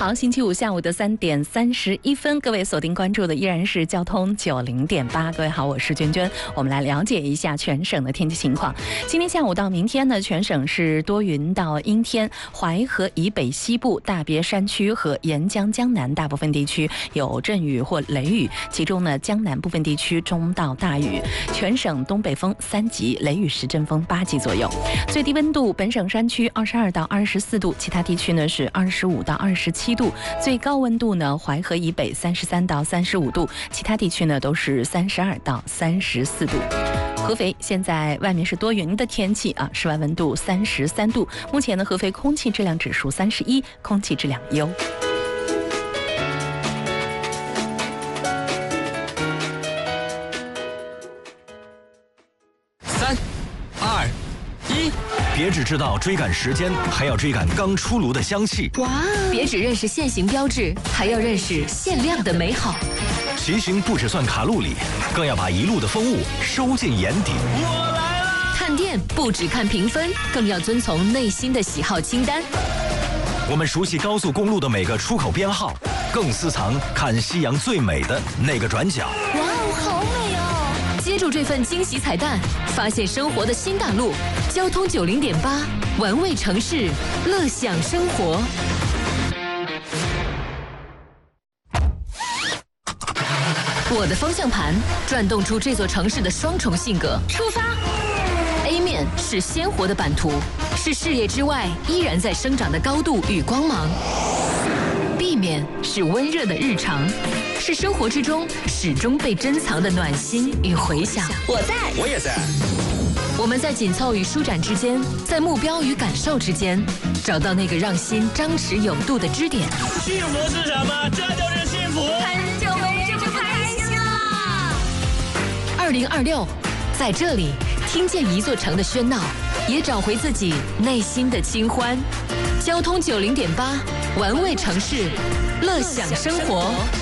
好，星期五下午的3点31分，各位锁定关注的依然是交通90.8。各位好，我是娟娟，我们来了解一下全省的天气情况。今天下午到明天呢，全省是多云到阴天，淮河以北西部、大别山区和沿江江南大部分地区有阵雨或雷雨，其中呢，江南部分地区中到大雨。全省东北风3级，雷雨时阵风8级左右。最低温度，本省山区22到24度，其他地区呢是25到27度。最高温度呢，淮河以北33到35度，其他地区呢都是32到34度。合肥现在外面是多云的天气啊，室外温度33度。目前呢，合肥空气质量指数31，空气质量优。 3、2、1，别只知道追赶时间，还要追赶刚出炉的香气。 哇！别只认识限行标志，还要认识限量的美好。 骑行不只算卡路里，更要把一路的风物收进眼底。我来了！ 看店不只看评分，更要遵从内心的喜好清单。 我们熟悉高速公路的每个出口编号，更私藏看夕阳最美的那个转角。 哇哦，好美哦！接住这份惊喜彩蛋，发现生活的新大陆。交通90.8，玩味城市，乐享生活。我的方向盘转动出这座城市的双重性格。出发 ！A 面是鲜活的版图，是视野之外依然在生长的高度与光芒。B 面是温热的日常，是生活之中始终被珍藏的暖心与回响。 我在， 我也在。 我们在紧凑与舒展之间，在目标与感受之间，找到那个让心张弛有度的支点。 幸福是什么？这就是幸福。很久没这么开心了。 2026，在这里听见一座城的喧闹，也找回自己内心的清欢。交通90.8，玩味城市，乐享生活。